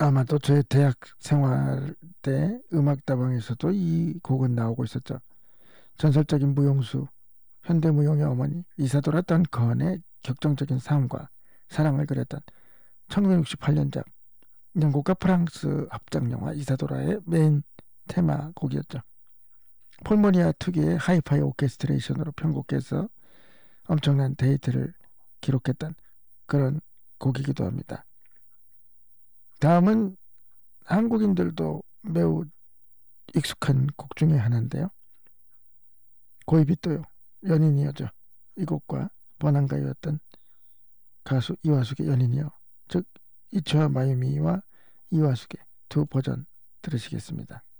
아마도 제 대학 생활 때 음악다방에서도 이 곡은 나오고 있었죠. 전설적인 무용수, 현대무용의 어머니 이사도라 던컨의 격정적인 삶과 사랑을 그렸던 1968년작 영국과 프랑스 합작 영화 이사도라의 메인 테마곡이었죠. 폴모니아 특유의 하이파이 오케스트레이션으로 편곡해서 엄청난 데이트를 기록했던 그런 곡이기도 합니다. 다음은 한국인들도 매우 익숙한 곡 중에 하나인데요. 고이비또요, 연인이여죠. 이 곡과 번안가요였던 가수 이화숙의 연인이여, 즉 이초와 마유미와 이화숙의 두 버전 들으시겠습니다.